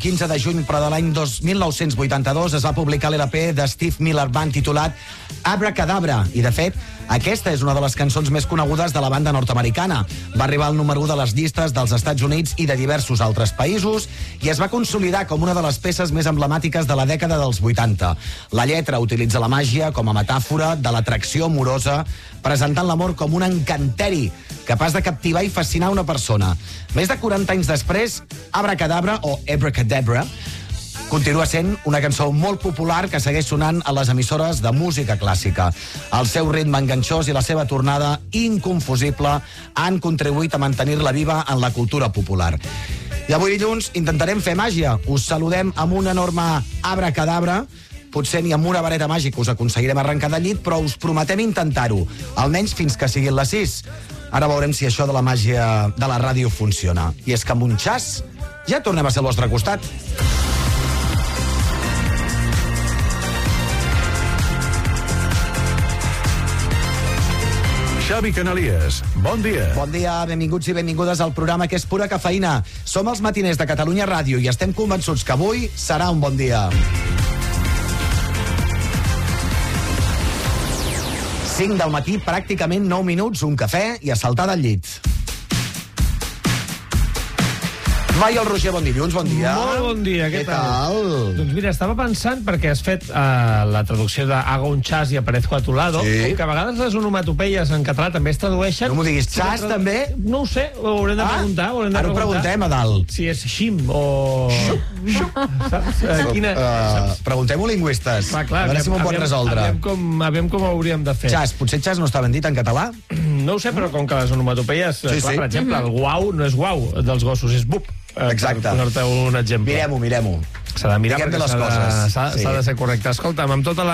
15 de juny, però de l'any 1982, es va publicar l'LP de Steve Miller Band titulat Abracadabra. I, de fet, aquesta és una de les cançons més conegudes de la banda nord-americana. Va arribar al número 1 de les llistes dels Estats Units i de diversos altres països i es va consolidar com una de les peces més emblemàtiques de la dècada dels 80. La lletra utilitza la màgia com a metàfora de l'atracció amorosa, presentant l'amor com un encanteri capaç de captivar i fascinar una persona. Més de 40 anys després, Abracadabra o Abracadabra continua sent una cançó molt popular que segueix sonant a les emissores de música clàssica. El seu ritme enganxós i la seva tornada inconfusible han contribuït a mantenir-la viva en la cultura popular. I avui dilluns intentarem fer màgia. Us saludem amb un enorme abracadabra. Potser ni amb una vareta màgica us aconseguirem arrencar del llit, però us prometem intentar-ho, almenys fins que siguin les 6. Ara veurem si això de la màgia de la ràdio funciona. I és que amb un xas ja tornem a ser al vostre costat. Xavi Canalies, bon dia. Bon dia, benvinguts i benvingudes al programa que és pura cafeïna. Som els matiners de Catalunya Ràdio i estem convençuts que avui serà un bon dia. 5 del matí, pràcticament 9 minuts, un cafè i a saltar del llit. Mai el Roger, bon dilluns, bon dia. Molt bon dia, què tal? Doncs mira, estava pensant, perquè has fet la traducció de Hago un chas i aparezco a tu lado, Sí. que a vegades les onomatopeies en català també es tradueixen. No m'ho diguis, xas també? No ho sé, ho haurem de preguntar. Ara ho preguntem a dalt. Si és xim o... Saps? Preguntem-ho lingüistes. Clar, a veure si m'ho pot resoldre. Aviam com ho hauríem de fer. Xas, potser xas no està ben dit en català? No ho sé, però com que les onomatopeies... Sí, clar, sí. per exemple, el guau no és guau dels gossos, és bup. Exacte. Per posar-te un exemple. Mirem-ho. S'ha de mirar Diguem perquè les coses. s'ha de ser correcte. Escolta'm, amb tota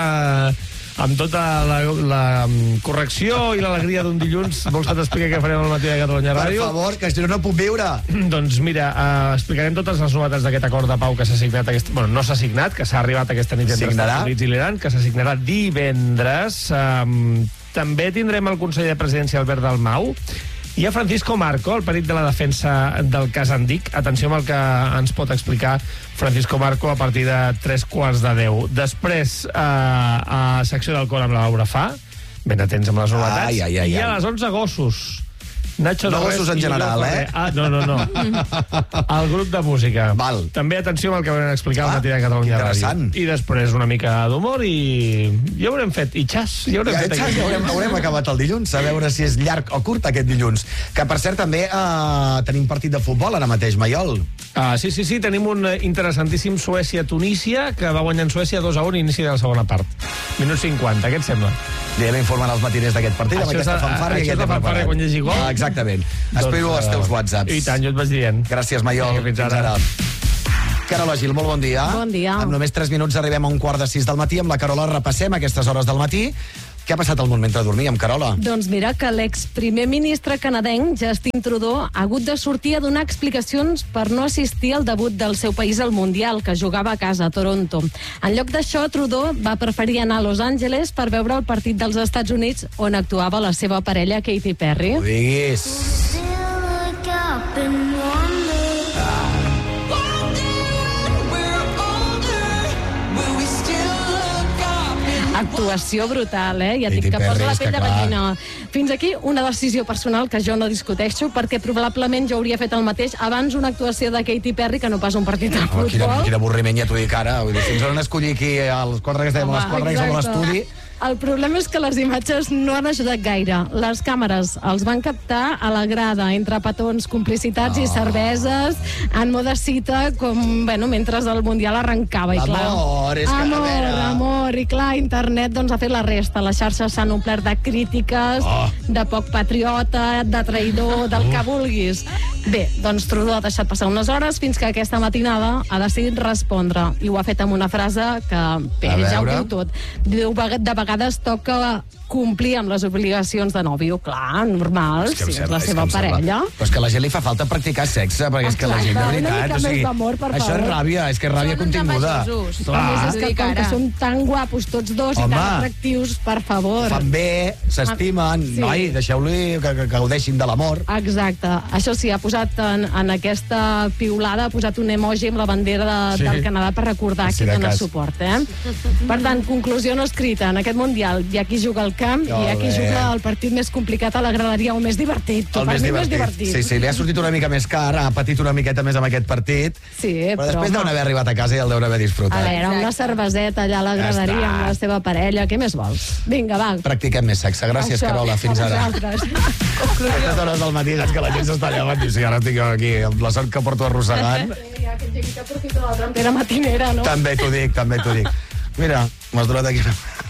la correcció i l'alegria d'un dilluns, vols que t'expliqui què farem al matí de Catalunya Ràdio? Per favor, que jo no puc viure. Doncs mira, explicarem totes les novetats d'aquest acord de pau que s'ha signat no s'ha signat, que s'ha arribat aquesta nit entre els Estats Units i l'Iran, que se signarà divendres. També tindrem el conseller de presidència Albert Dalmau. Hi ha Francisco Marco, el perit de la defensa del cas Andic. Atenció amb el que ens pot explicar Francisco Marco a partir de 3:15. Després, a secció d'alcohol amb la Laura Fa, ben atents amb les novetats. I a les 11, gossos. Nacho no gossos en general, No. El grup de música. Val. També atenció amb el que vam explicar al matí de Catalunya Ràdio. I després una mica d'humor i ja haurem fet. I xas, ja haurem fet. Haurem acabat el dilluns, a veure si és llarg o curt aquest dilluns. Que, per cert, també tenim partit de futbol ara mateix, Maiol. Sí, tenim un interessantíssim Suècia-Tunísia, que va guanyant Suècia 2-1 a inici de la segona part. Minut 50, què et sembla? Ja m'informen els matiners d'aquest partit, amb aquesta fanfàrria que té preparat. Quan hi hagi gol? Exactament. Espero els teus whatsapps. I tant, jo et vaig dient. Gràcies, Maiol. Fins ara. Carola Gil, molt bon dia. Bon dia. En només 3 minuts arribem a 5:45 del matí. Amb la Carola repassem aquestes hores del matí. Què ha passat al món mentre dormíem, Carola? Doncs mira que l'exprimer ministre canadenc, Justin Trudeau, ha hagut de sortir a donar explicacions per no assistir al debut del seu país al Mundial, que jugava a casa, a Toronto. En lloc d'això, Trudeau va preferir anar a Los Angeles per veure el partit dels Estats Units, on actuava la seva parella, Katy Perry. Ho diguis. Actuació brutal, Ja dic que posa la pell de gallina. Fins aquí una decisió personal que jo no discuteixo, perquè probablement jo hauria fet el mateix abans una actuació de Katy Perry que no pas un partit de futbol. Quin avorriment, ja t'ho dic ara. Vull dir, si ens van escollir aquí als 4 que estem, a les 4 que som a l'estudi... El problema és que les imatges no han ajudat gaire. Les càmeres els van captar a la grada, entre petons, complicitats i cerveses, en moda cita, com, mentre el Mundial arrencava. I clar, amor, i clar, internet doncs, ha fet la resta. Les xarxes s'han omplert de crítiques, de poc patriota, de traïdor, del que vulguis. Bé, doncs Trudeau ha deixat passar unes hores fins que aquesta matinada ha decidit respondre. I ho ha fet amb una frase que, ja ho diu tot. Diu, de vegades toca complir amb les obligacions de nòvio. Clar, normal, si és la seva parella. Però és que a la gent li fa falta practicar sexe, perquè és que la gent, de veritat, o sigui, això és ràbia, és que és ràbia continguda. És que com que són tan guapos tots dos i tan atractius, per favor. Fan bé, s'estimen, noi, deixeu-li que gaudeixin de l'amor. Exacte. Això sí, ha posat en aquesta piulada, ha posat un emoji amb la bandera del Canadà per recordar qui dona suport. Per tant, conclusió no escrita. En aquest Mundial hi ha qui juga al camp i hi ha qui juga el partit més complicat a la graderia o més divertit. El més divertit. Sí, li ha sortit una mica més car, ha patit una miqueta més amb aquest partit, però després deuen haver arribat a casa i el deuen haver disfrutat. A veure, una cerveseta allà a la graderia amb la seva parella, què més vols? Vinga, va. Practiquem més sexe. Gràcies, Carola. Fins ara. A aquestes hores del matí és que la gent s'està llevant i ara estic aquí amb la sort que porto arrossegant. Aquest gent que aprofita la trampera matinera, no? També t'ho dic. Mira, m'has donat aquí.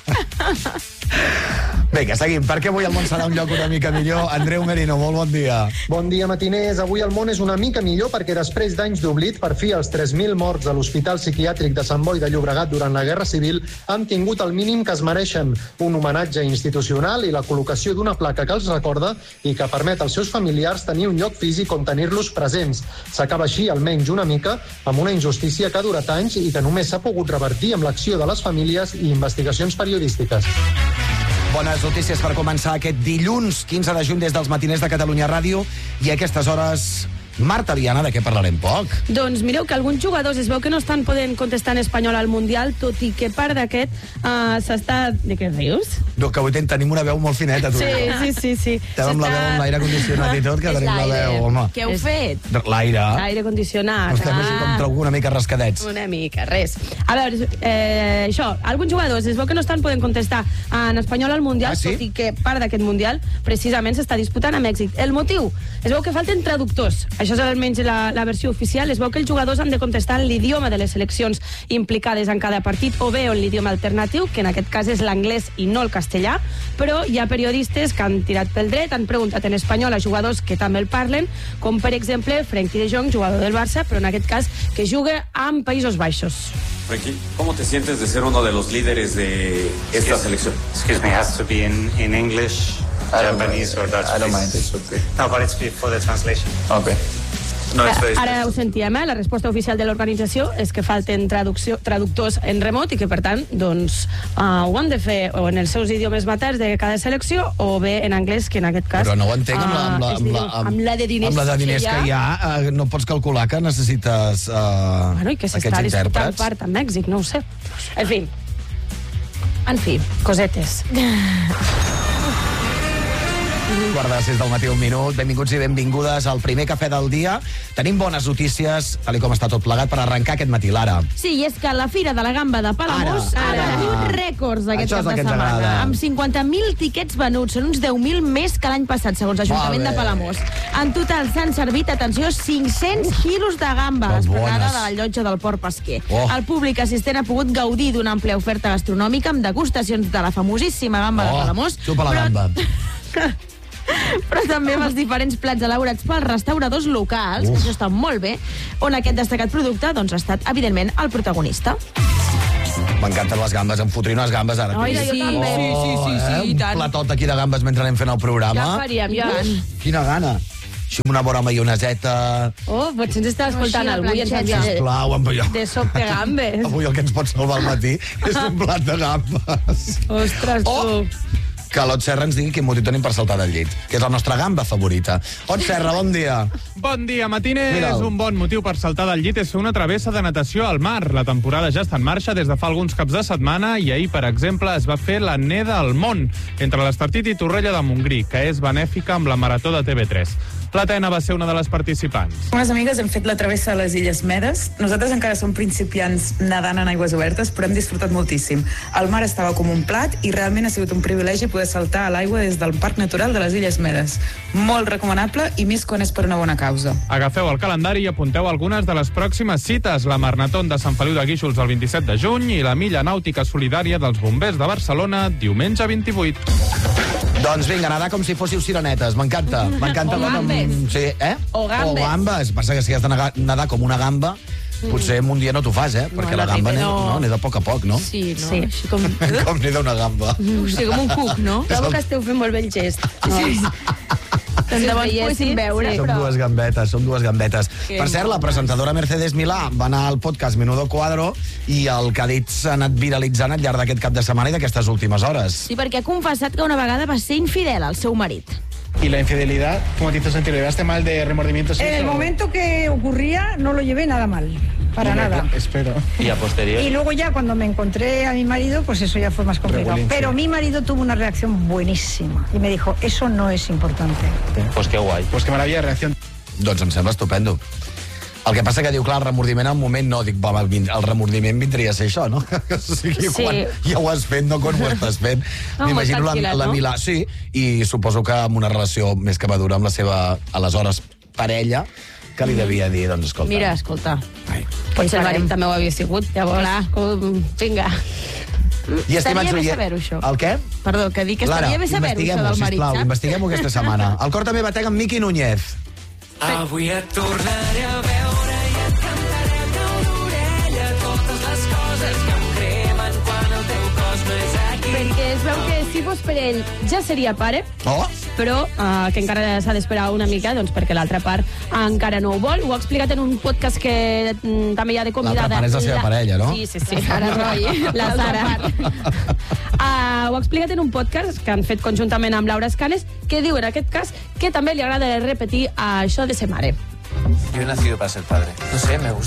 Vinga, seguim, perquè avui el món serà un lloc una mica millor. Andreu Merino, molt bon dia. Bon dia, matiners. Avui el món és una mica millor perquè després d'anys d'oblit, per fi els 3.000 morts a l'Hospital Psiquiàtric de Sant Boi de Llobregat durant la Guerra Civil han tingut el mínim que es mereixen, un homenatge institucional i la col·locació d'una placa que els recorda i que permet als seus familiars tenir un lloc físic on tenir-los presents. S'acaba així, almenys una mica, amb una injustícia que ha durat anys i que només s'ha pogut revertir amb l'acció de les famílies i investigacions periodístiques. Bones notícies per començar aquest dilluns 15 de juny des dels matiners de Catalunya Ràdio i a aquestes hores... Marta Viana, de què parlarem poc? Doncs mireu que alguns jugadors es veu que no estan podent contestar en espanyol al Mundial, tot i que part d'aquest s'està... De què rius? No, que avui tenim una veu molt fineta, tu. Sí. Estem amb la veu amb l'aire condicionat i tot, que tenim la veu, home. Què heu fet? L'aire. L'aire condicionat. Estem així com trobo una mica rascadets. Una mica, res. A veure, això, alguns jugadors es veu que no estan podent contestar en espanyol al Mundial, tot i que part d'aquest Mundial precisament s'està disputant amb èxit. El motiu? Es veu que falten traductors. Això és almenys la versió oficial. Es veu que els jugadors han de contestar en l'idioma de les seleccions implicades en cada partit o bé en l'idioma alternatiu, que en aquest cas és l'anglès i no el castellà, però hi ha periodistes que han tirat pel dret, han preguntat en espanyol a jugadors que també el parlen, com per exemple Frenkie de Jong, jugador del Barça, però en aquest cas que juga amb Països Baixos. Frenkie, ¿cómo te sientes de ser uno de los líderes de esta selección? Excuse me, has to be in English, Japanese or Dutch? I don't mind, it's okay. No, but it's for the translation. Okay. No, ara ho sentíem, la resposta oficial de l'organització és que falten traductors en remot i que, per tant, doncs, ho han de fer o en els seus idiomes materns de cada selecció o bé en anglès, que en aquest cas... Però no ho entenc amb la de diners, que hi ha, no pots calcular que necessites bueno, i que s'està disputant part a Mèxic, no ho sé. En fi, cosetes. Quart de 6 del matí, un minut. Benvinguts i benvingudes al primer cafè del dia. Tenim bones notícies, tal com està tot plegat, per arrencar aquest matí, Lara. Sí, i és que la Fira de la Gamba de Palamós ha batut rècords aquest cap de setmana. Amb 50.000 tiquets venuts, són uns 10.000 més que l'any passat, segons l'Ajuntament de Palamós. En total s'han servit, atenció, 500 quilos de gamba esperada de la llotja del Port Pesquer. El públic assistent ha pogut gaudir d'una àmplia oferta gastronòmica amb degustacions de la famosíssima gamba de Palamós. Xupa la gamba. Però també amb els diferents plats elaborats pels restauradors locals, que això està molt bé, on aquest destacat producte doncs, ha estat, evidentment, el protagonista. M'encanten les gambes, em fotria unes gambes ara. Ai, jo també. Sí, un platot aquí de gambes mentre anem fent el programa. Ja faríem, ja. Quina gana. Així amb una bona maioneseta. Potser ens està escoltant algú i ens envia de soc de gambes. Avui el que ens pot salvar al matí és un plat de gambes. Ostres, tu. Que l'Ot Serra ens digui quin motiu tenim per saltar del llit, que és la nostra gamba favorita. Ot Serra, bon dia. Bon dia, matiners. Un bon motiu per saltar del llit és fer una travessa de natació al mar. La temporada ja està en marxa des de fa alguns caps de setmana i ahir, per exemple, es va fer la Neda al Món, entre l'Estartit i Torrella de Montgrí, que és benèfica amb la Marató de TV3. L'Atena va ser una de les participants. Unes amigues hem fet la travessa a les Illes Medes. Nosaltres encara som principiants nedant en aigües obertes, però hem disfrutat moltíssim. El mar estava com un plat i realment ha sigut un privilegi poder saltar a l'aigua des del Parc Natural de les Illes Medes. Molt recomanable i més quan és per una bona causa. Agafeu el calendari i apunteu algunes de les pròximes cites. La Marnatón de Sant Feliu de Guíxols el 27 de juny i la Milla Nàutica Solidària dels Bombers de Barcelona diumenge 28. Doncs vinga, nedar com si fóssiu sirenetes. M'encanta. M'encanta. O gambes. Sí, O gambes. O gambes. Passa que si has de nedar com una gamba, potser en un dia no t'ho fas, perquè la gamba neda a poc a poc, no? Sí, no? Sí. Així com... Com neda una gamba. Sí, com un cuc, no? Trobo que esteu fent molt bé el gest. Tant de bo ens poguéssim veure. Som dues gambetes. Per cert, la presentadora Mercedes Milà va anar al podcast Menudo Cuadro i el que ha dit s'ha anat viralitzant al llarg d'aquest cap de setmana i d'aquestes últimes hores. Sí, perquè ha confessat que una vegada va ser infidel al seu marit. ¿Y la infidelidad, cómo te hizo sentir? ¿Le daste mal de remordimientos? En el momento que ocurría no lo llevé nada mal, para nada. Espero. ¿Y a posteriori? Y luego ya cuando me encontré a mi marido, pues eso ya fue más complicado. Pero mi marido tuvo una reacción buenísima y me dijo, eso no es importante. Pues qué guay. Pues qué maravilla de reacción. Doncs em sembla estupendo. El que passa que diu, clar, el remordiment al moment no, dic, el remordiment vindria a ser això, no? O sigui, quan ja ho has fet, no quan ho estàs fent. M'imagino la Milà, sí, i suposo que amb una relació més que madura amb la seva, aleshores, parella, que li devia dir, doncs, escolta... Mira, escolta, potser el marit també ho havia sigut, llavors, vinga... Estaria bé saber-ho, això. El què? Perdó, que dic que estaria bé saber-ho, això del marit, saps? Investiguem-ho aquesta setmana. El cor també batega amb Miqui Núñez. Avui et tornaré a veure i et cantaré al cau d'orella totes les coses que em cremen quan el teu cos no és aquí. Perquè es veu que si fos per ell ja seria pare, però que encara s'ha d'esperar una mica, doncs perquè l'altra part encara no ho vol. Ho ha explicat en un podcast que també hi ha de convidada. L'altra part és la seva parella, no? Sí. Sara Roy, la Sara. Ho ha explicat en un podcast que han fet conjuntament amb Laura Escanes, que diu en aquest cas que també li agrada repetir això de ser mare. Yo he nacido para ser padre. No sé, me gusta.